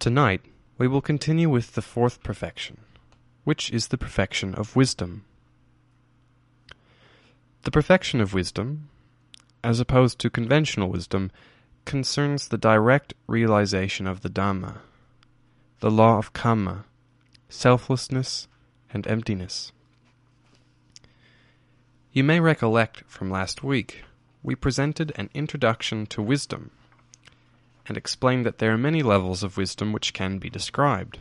Tonight, we will continue with the fourth perfection, which is the perfection of wisdom. The perfection of wisdom, as opposed to conventional wisdom, concerns the direct realization of the Dhamma, the law of Kamma, selflessness and emptiness. You may recollect from last week, we presented an introduction to wisdom and explained that there are many levels of wisdom which can be described.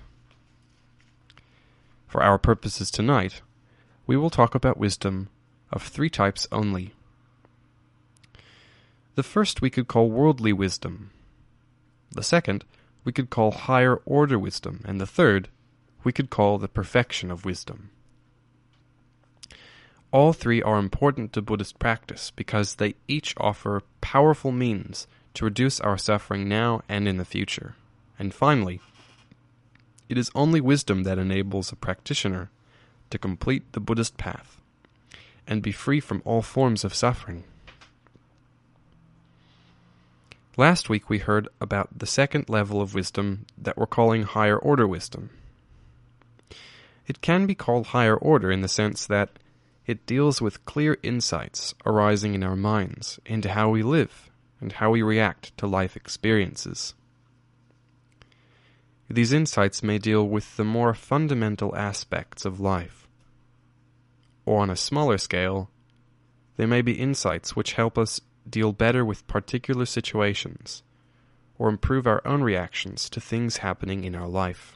For our purposes tonight, we will talk about wisdom of three types only. The first we could call worldly wisdom. The second we could call higher order wisdom, and the third we could call the perfection of wisdom. All three are important to Buddhist practice because they each offer powerful means to reduce our suffering now and in the future. And finally, it is only wisdom that enables a practitioner to complete the Buddhist path and be free from all forms of suffering. Last week we heard about the second level of wisdom that we're calling higher order wisdom. It can be called higher order in the sense that it deals with clear insights arising in our minds into how we live and how we react to life experiences. These insights may deal with the more fundamental aspects of life, or on a smaller scale, they may be insights which help us deal better with particular situations, or improve our own reactions to things happening in our life.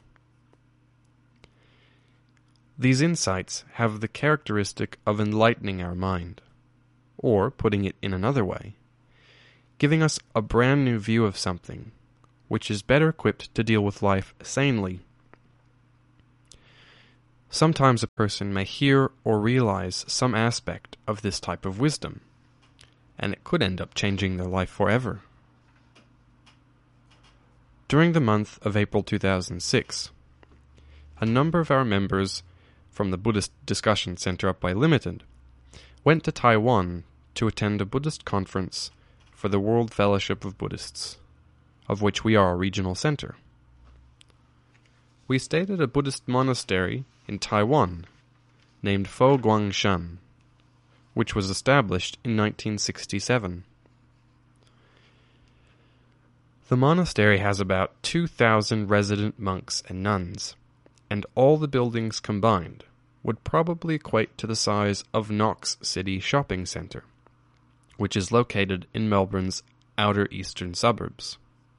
These insights have the characteristic of enlightening our mind, or, putting it in another way, giving us a brand new view of something, which is better equipped to deal with life sanely. Sometimes a person may hear or realize some aspect of this type of wisdom, and it could end up changing their life forever. During the month of April 2006, a number of our members from the Buddhist Discussion Center Up by Limited went to Taiwan to attend a Buddhist conference for the World Fellowship of Buddhists, of which we are a regional center. We stayed at a Buddhist monastery in Taiwan named Fo Guangshan, which was established in 1967. The monastery has about 2,000 resident monks and nuns, and all the buildings combined would probably equate to the size of Knox City Shopping Centre, which is located in Melbourne's outer eastern suburbs.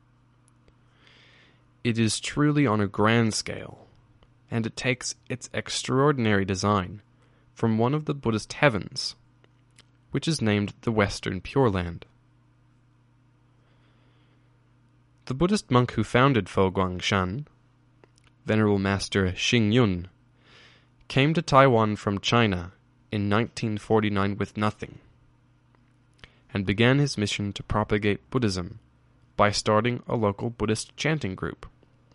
It is truly on a grand scale, and it takes its extraordinary design from one of the Buddhist heavens, which is named the Western Pure Land. The Buddhist monk who founded Fo Guangshan, Venerable Master Xing Yun, came to Taiwan from China in 1949 with nothing, and began his mission to propagate Buddhism by starting a local Buddhist chanting group.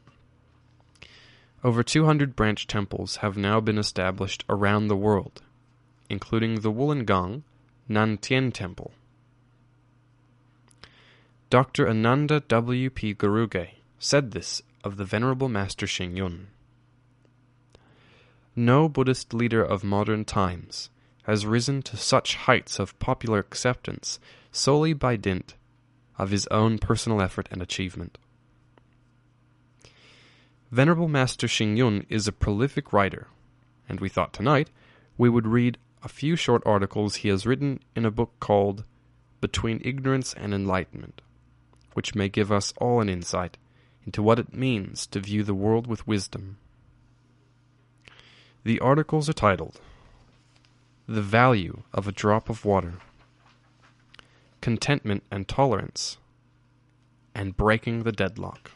Over 200 branch temples have now been established around the world, including the Wollongong Nantian Temple. Dr. Ananda W.P. Garuge said this of the Venerable Master Xing Yun. No Buddhist leader of modern times has risen to such heights of popular acceptance solely by dint of his own personal effort and achievement. Venerable Master Xing Yun is a prolific writer, and we thought tonight we would read a few short articles he has written in a book called Between Ignorance and Enlightenment, which may give us all an insight into what it means to view the world with wisdom. The articles are titled The Value of a Drop of Water, Contentment and Tolerance, and Breaking the Deadlock.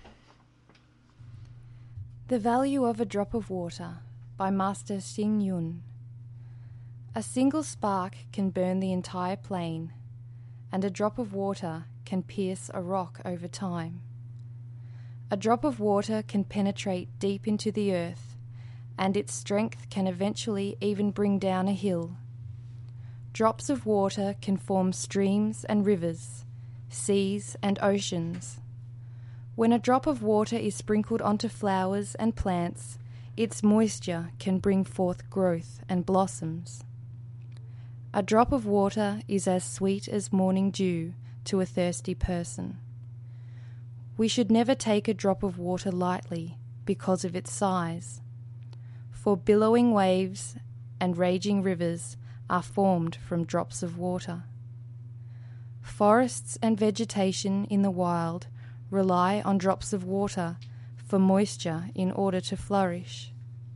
The Value of a Drop of Water by Master Xing Yun. A single spark can burn the entire plain, and a drop of water can pierce a rock over time. A drop of water can penetrate deep into the earth, and its strength can eventually even bring down a hill. Drops of water can form streams and rivers, seas and oceans. When a drop of water is sprinkled onto flowers and plants, its moisture can bring forth growth and blossoms. A drop of water is as sweet as morning dew to a thirsty person. We should never take a drop of water lightly because of its size, for billowing waves and raging rivers are formed from drops of water. Forests and vegetation in the wild rely on drops of water for moisture in order to flourish.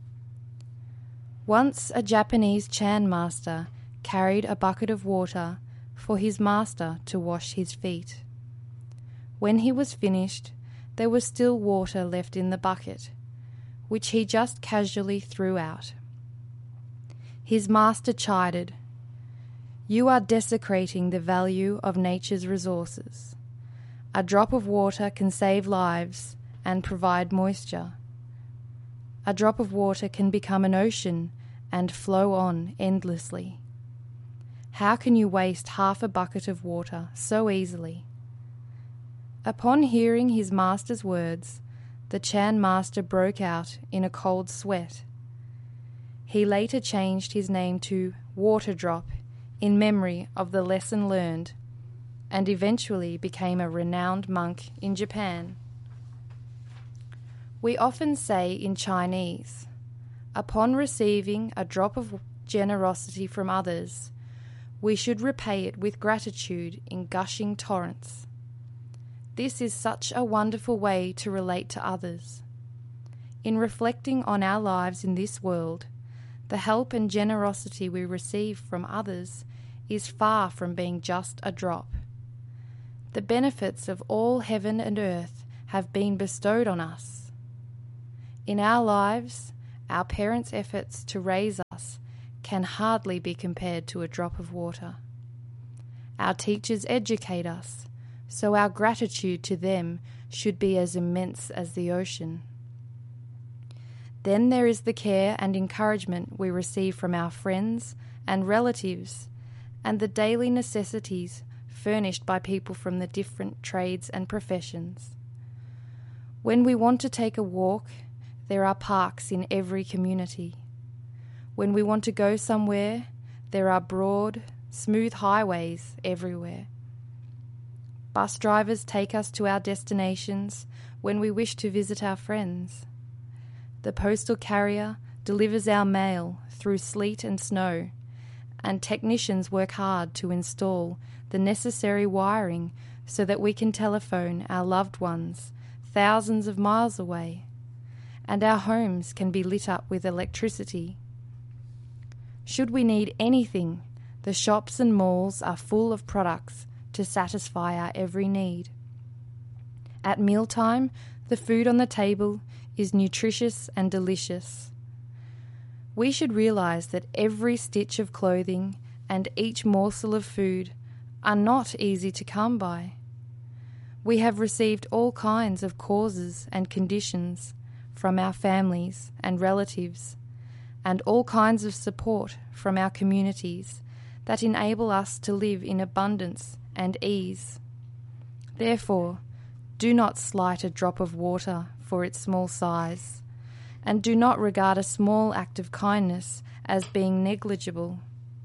Once a Japanese Chan master carried a bucket of water for his master to wash his feet. When he was finished, there was still water left in the bucket, which he just casually threw out. His master chided, "You are desecrating the value of nature's resources. A drop of water can save lives and provide moisture. A drop of water can become an ocean and flow on endlessly. How can you waste half a bucket of water so easily?" Upon hearing his master's words, the Chan master broke out in a cold sweat. He later changed his name to Water Drop in memory of the lesson learned, and eventually became a renowned monk in Japan. We often say in Chinese, upon receiving a drop of generosity from others, we should repay it with gratitude in gushing torrents. This is such a wonderful way to relate to others. In reflecting on our lives in this world, the help and generosity we receive from others is far from being just a drop. The benefits of all heaven and earth have been bestowed on us. In our lives, our parents' efforts to raise us can hardly be compared to a drop of water. Our teachers educate us, so our gratitude to them should be as immense as the ocean. Then there is the care and encouragement we receive from our friends and relatives, and the daily necessities furnished by people from the different trades and professions. When we want to take a walk, there are parks in every community. When we want to go somewhere, there are broad, smooth highways everywhere. Bus drivers take us to our destinations when we wish to visit our friends. The postal carrier delivers our mail through sleet and snow, and technicians work hard to install the necessary wiring so that we can telephone our loved ones thousands of miles away, and our homes can be lit up with electricity. Should we need anything, the shops and malls are full of products to satisfy our every need. At mealtime, the food on the table is nutritious and delicious. We should realize that every stitch of clothing and each morsel of food are not easy to come by. We have received all kinds of causes and conditions from our families and relatives, and all kinds of support from our communities that enable us to live in abundance and ease. Therefore, do not slight a drop of water for its small size, and do not regard a small act of kindness as being negligible.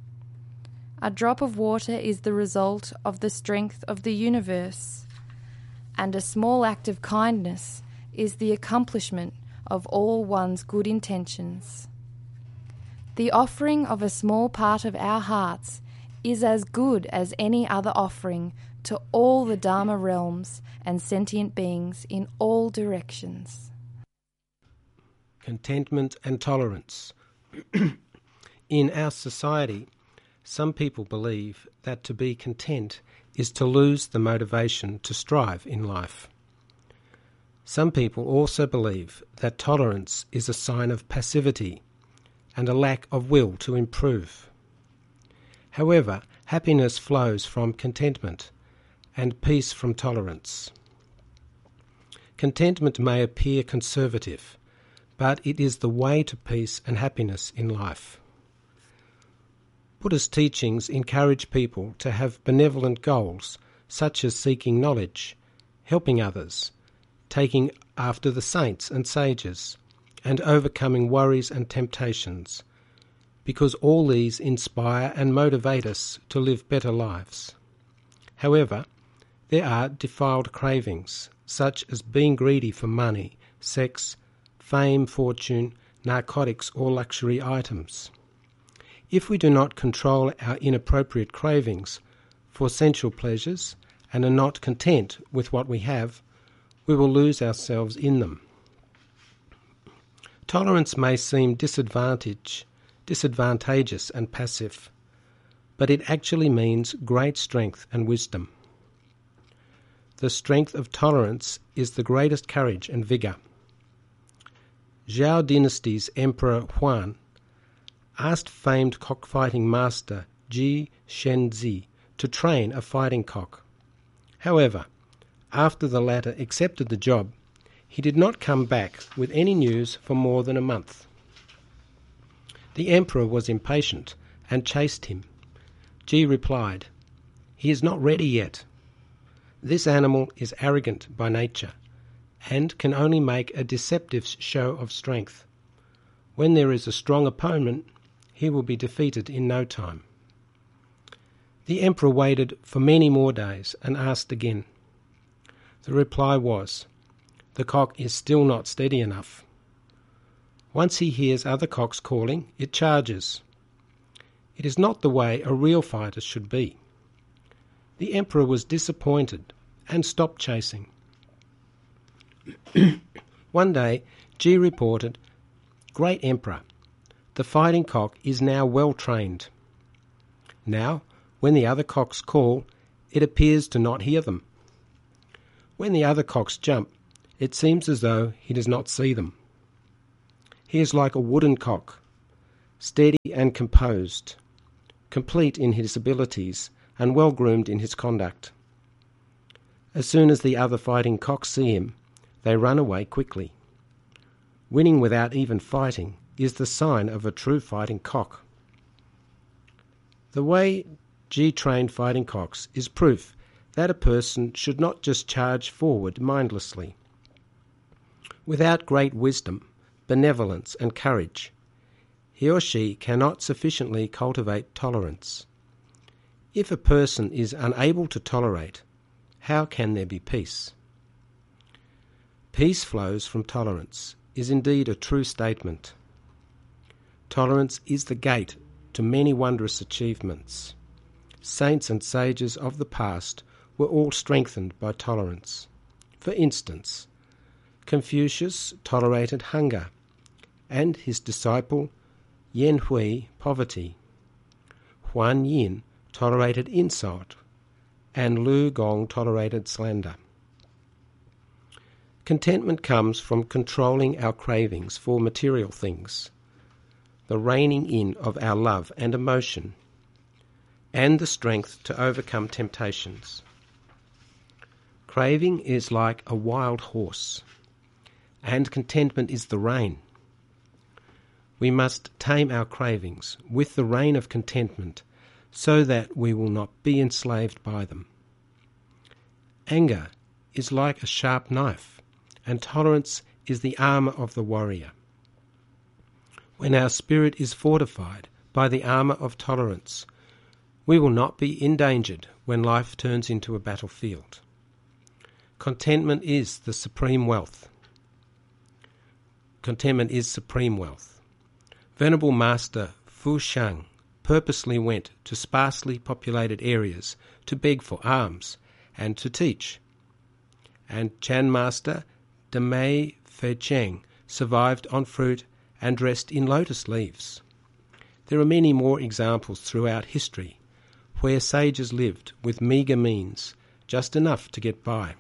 A drop of water is the result of the strength of the universe, and a small act of kindness is the accomplishment of all one's good intentions. The offering of a small part of our hearts is as good as any other offering to all the Dharma realms and sentient beings in all directions. Contentment and tolerance. In our society, some people believe that to be content is to lose the motivation to strive in life. Some people also believe that tolerance is a sign of passivity and a lack of will to improve. However, happiness flows from contentment and peace from tolerance. Contentment may appear conservative, but it is the way to peace and happiness in life. Buddhist teachings encourage people to have benevolent goals such as seeking knowledge, helping others, taking after the saints and sages, and overcoming worries and temptations, because all these inspire and motivate us to live better lives. However, there are defiled cravings, such as being greedy for money, sex, fame, fortune, narcotics, or luxury items. If we do not control our inappropriate cravings for sensual pleasures and are not content with what we have, we will lose ourselves in them. Tolerance may seem disadvantageous and passive, but it actually means great strength and wisdom. The strength of tolerance is the greatest courage and vigour. Zhou Dynasty's Emperor Huan asked famed cockfighting master Ji Shenzi to train a fighting cock. However, after the latter accepted the job, he did not come back with any news for more than a month. The emperor was impatient and chased him. Ji replied, "He is not ready yet. This animal is arrogant by nature and can only make a deceptive show of strength. When there is a strong opponent, he will be defeated in no time." The emperor waited for many more days and asked again. The reply was, "The cock is still not steady enough. Once he hears other cocks calling, it charges. It is not the way a real fighter should be." The emperor was disappointed and stopped chasing. One day, Ji reported, "Great Emperor, the fighting cock is now well trained. Now, when the other cocks call, it appears to not hear them. When the other cocks jump, it seems as though he does not see them. He is like a wooden cock, steady and composed, complete in his abilities and well groomed in his conduct. As soon as the other fighting cocks see him, they run away quickly. Winning without even fighting is the sign of a true fighting cock." The way Ji trained fighting cocks is proof that a person should not just charge forward mindlessly. Without great wisdom, benevolence and courage, he or she cannot sufficiently cultivate tolerance. If a person is unable to tolerate, how can there be peace? Peace flows from tolerance is indeed a true statement. Tolerance is the gate to many wondrous achievements. Saints and sages of the past were all strengthened by tolerance. For instance, Confucius tolerated hunger, and his disciple Yan Hui poverty. Huan Yin tolerated insult, and Lu Gong tolerated slander. Contentment comes from controlling our cravings for material things, the reining in of our love and emotion, and the strength to overcome temptations. Craving is like a wild horse, and contentment is the rein. We must tame our cravings with the rein of contentment so that we will not be enslaved by them. Anger is like a sharp knife, and tolerance is the armour of the warrior. When our spirit is fortified by the armour of tolerance, we will not be endangered when life turns into a battlefield. Contentment is the supreme wealth. Contentment is supreme wealth. Venerable Master Fu Shang purposely went to sparsely populated areas to beg for alms and to teach. And Chan Master Demei Feicheng survived on fruit and dressed in lotus leaves. There are many more examples throughout history where sages lived with meagre means, just enough to get by.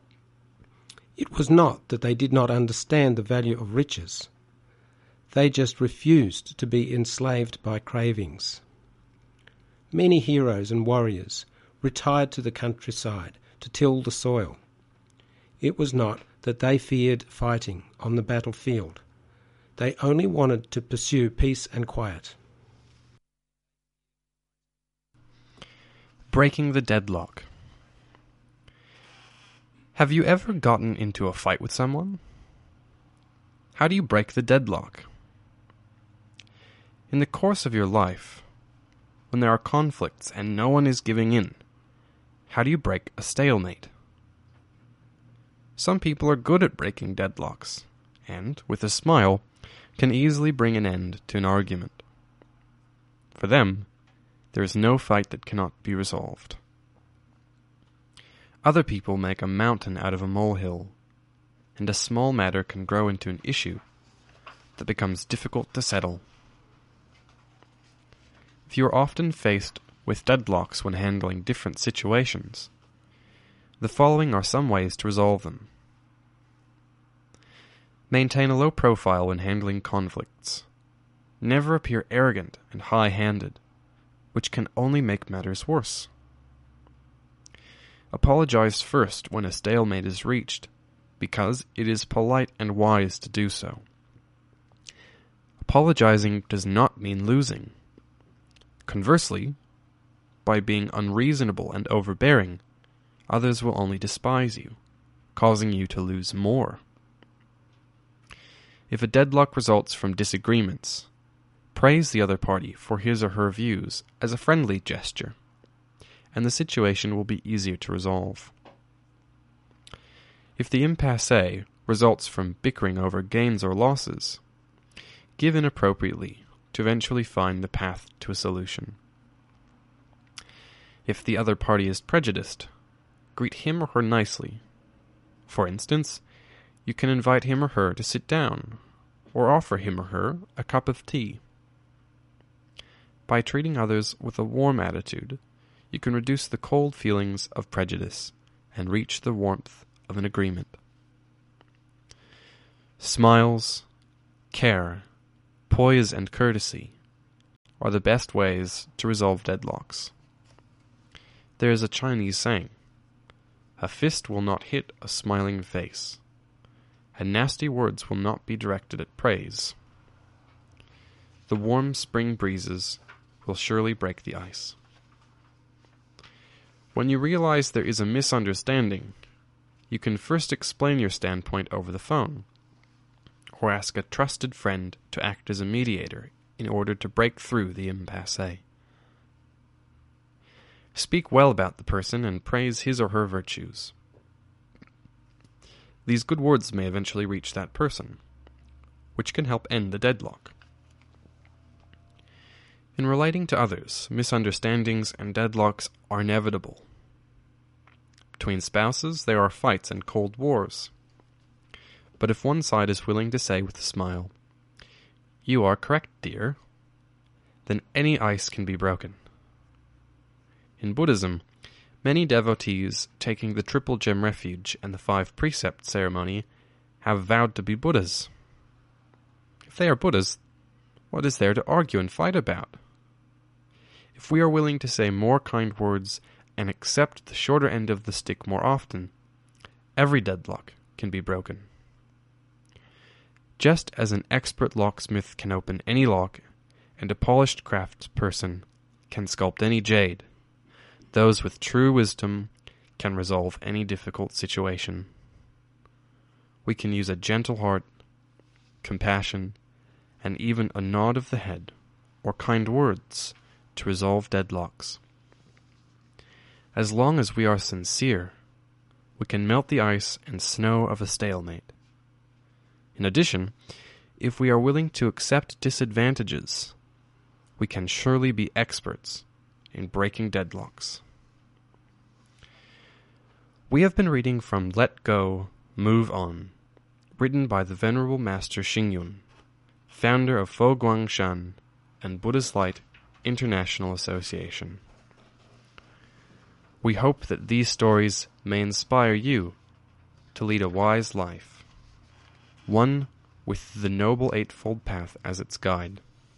It was not that they did not understand the value of riches. They just refused to be enslaved by cravings. Many heroes and warriors retired to the countryside to till the soil. It was not that they feared fighting on the battlefield. They only wanted to pursue peace and quiet. Breaking the deadlock. Have you ever gotten into a fight with someone? How do you break the deadlock? In the course of your life, when there are conflicts and no one is giving in, how do you break a stalemate? Some people are good at breaking deadlocks, and, with a smile, can easily bring an end to an argument. For them, there is no fight that cannot be resolved. Other people make a mountain out of a molehill, and a small matter can grow into an issue that becomes difficult to settle. If you are often faced with deadlocks when handling different situations, the following are some ways to resolve them. Maintain a low profile when handling conflicts. Never appear arrogant and high-handed, which can only make matters worse. Apologize first when a stalemate is reached, because it is polite and wise to do so. Apologizing does not mean losing. Conversely, by being unreasonable and overbearing, others will only despise you, causing you to lose more. If a deadlock results from disagreements, praise the other party for his or her views as a friendly gesture, and the situation will be easier to resolve. If the impasse results from bickering over gains or losses, give in appropriately to eventually find the path to a solution. If the other party is prejudiced, greet him or her nicely. For instance, you can invite him or her to sit down, or offer him or her a cup of tea. By treating others with a warm attitude, you can reduce the cold feelings of prejudice and reach the warmth of an agreement. Smiles, care, poise, and courtesy are the best ways to resolve deadlocks. There is a Chinese saying, "A fist will not hit a smiling face, and nasty words will not be directed at praise. The warm spring breezes will surely break the ice." When you realize there is a misunderstanding, you can first explain your standpoint over the phone, or ask a trusted friend to act as a mediator in order to break through the impasse. Speak well about the person and praise his or her virtues. These good words may eventually reach that person, which can help end the deadlock. In relating to others, misunderstandings and deadlocks are inevitable. Between spouses, there are fights and cold wars. But if one side is willing to say with a smile, "You are correct, dear," then any ice can be broken. In Buddhism, many devotees taking the Triple Gem Refuge and the 5 Precept ceremony have vowed to be Buddhas. If they are Buddhas, what is there to argue and fight about? If we are willing to say more kind words and accept the shorter end of the stick more often, every deadlock can be broken. Just as an expert locksmith can open any lock, and a polished craftsperson can sculpt any jade, those with true wisdom can resolve any difficult situation. We can use a gentle heart, compassion, and even a nod of the head, or kind words, to resolve deadlocks. As long as we are sincere, we can melt the ice and snow of a stalemate. In addition, if we are willing to accept disadvantages, we can surely be experts in breaking deadlocks. We have been reading from Let Go, Move On, written by the Venerable Master Xingyun, founder of Fo Guangshan and Buddhist Light International Association. We hope that these stories may inspire you to lead a wise life, one with the Noble Eightfold Path as its guide.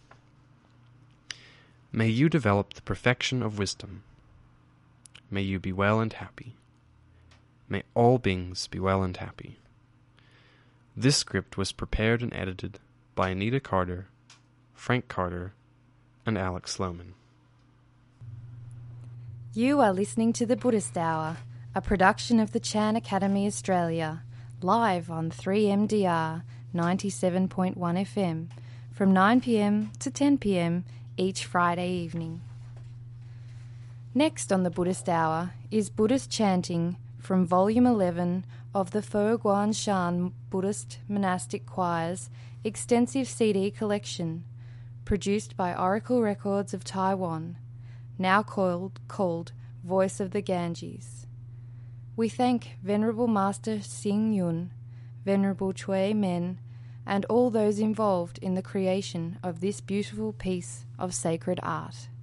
May you develop the perfection of wisdom. May you be well and happy. May all beings be well and happy. This script was prepared and edited by Anita Carter, Frank Carter, and Alex Sloman. You are listening to The Buddhist Hour, a production of the Chan Academy Australia, live on 3MDR 97.1 FM from 9 p.m. to 10 p.m. each Friday evening. Next on the Buddhist Hour is Buddhist chanting from Volume 11 of the Fo Guan Shan Buddhist Monastic Choir's extensive CD collection, produced by Oracle Records of Taiwan, now called Voice of the Ganges. We thank Venerable Master Xing Yun, Venerable Chui Men, and all those involved in the creation of this beautiful piece of sacred art.